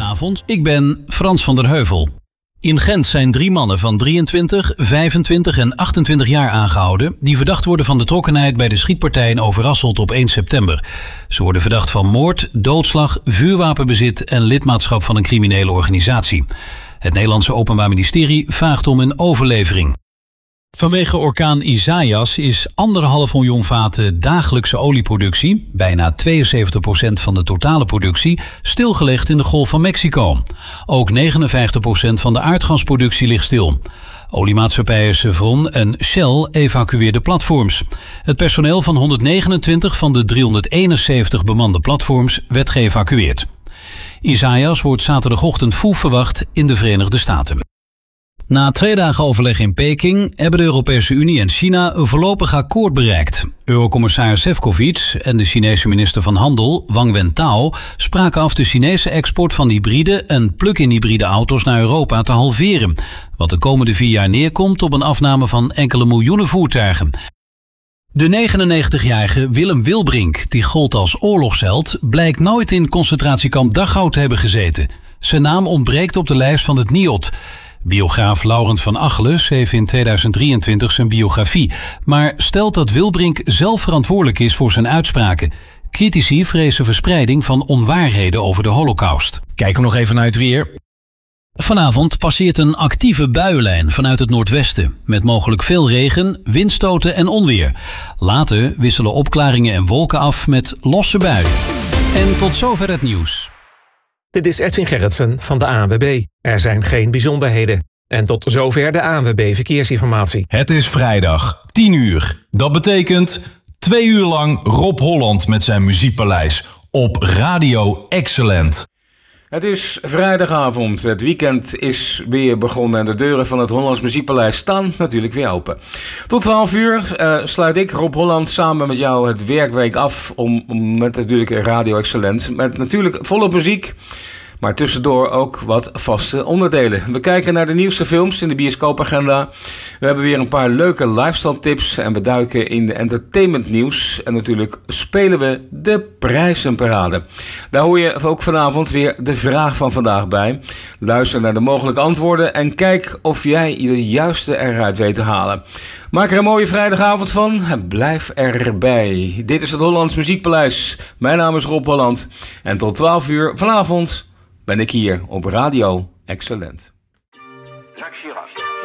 Goedenavond, ik ben Frans van der Heuvel. In Gent zijn 3 mannen van 23, 25 en 28 jaar aangehouden die verdacht worden van betrokkenheid bij de schietpartij in Overasselt op 1 september. Ze worden verdacht van moord, doodslag, vuurwapenbezit en lidmaatschap van een criminele organisatie. Het Nederlandse Openbaar Ministerie vraagt om een overlevering. Vanwege orkaan Isaias is 1,5 miljoen vaten dagelijkse olieproductie, bijna 72% van de totale productie, stilgelegd in de Golf van Mexico. Ook 59% van de aardgasproductie ligt stil. Oliemaatschappijen Chevron en Shell evacueerden platforms. Het personeel van 129 van de 371 bemande platforms werd geëvacueerd. Isaias wordt zaterdagochtend vroeg verwacht in de Verenigde Staten. Na 2 dagen overleg in Peking hebben de Europese Unie en China een voorlopig akkoord bereikt. Eurocommissaris Šefčovič en de Chinese minister van Handel, Wang Wentao, spraken af de Chinese export van hybride en plug-in hybride auto's naar Europa te halveren, wat de komende 4 jaar neerkomt op een afname van enkele miljoenen voertuigen. De 99-jarige Willem Wilbrink, die gold als oorlogsheld, blijkt nooit in concentratiekamp Dachau te hebben gezeten. Zijn naam ontbreekt op de lijst van het NIOD. Biograaf Laurent van Achelen schreef in 2023 zijn biografie, maar stelt dat Wilbrink zelf verantwoordelijk is voor zijn uitspraken. Critici vrezen verspreiding van onwaarheden over de Holocaust. Kijken we nog even naar het weer. Vanavond passeert een actieve buienlijn vanuit het noordwesten, met mogelijk veel regen, windstoten en onweer. Later wisselen opklaringen en wolken af met losse buien. En tot zover het nieuws. Dit is Edwin Gerritsen van de ANWB. Er zijn geen bijzonderheden. En tot zover de ANWB Verkeersinformatie. Het is vrijdag, 10 uur. Dat betekent 2 uur lang Rob Holland met zijn Muziekpaleis op Radio Excellent. Het is vrijdagavond, het weekend is weer begonnen en de deuren van het Hollands Muziekpaleis staan natuurlijk weer open. Tot 12 uur sluit ik, Rob Holland, samen met jou het werkweek af met natuurlijk Radio Excellent. Met natuurlijk volop muziek, maar tussendoor ook wat vaste onderdelen. We kijken naar de nieuwste films in de bioscoopagenda. We hebben weer een paar leuke lifestyle tips en we duiken in de entertainmentnieuws. En natuurlijk spelen we de prijzenparade. Daar hoor je ook vanavond weer de vraag van vandaag bij. Luister naar de mogelijke antwoorden en kijk of jij de juiste eruit weet te halen. Maak er een mooie vrijdagavond van en blijf erbij. Dit is het Hollands Muziekpaleis. Mijn naam is Rob Holland en tot 12 uur vanavond ben ik hier op Radio Excellent. Jacques Chirac.